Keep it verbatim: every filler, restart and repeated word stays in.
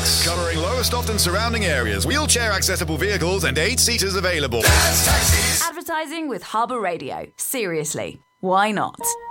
Tax. Covering Lowestoft and surrounding areas. Wheelchair accessible vehicles and eight seaters available. Advertising with Harbour Radio. Seriously, why not?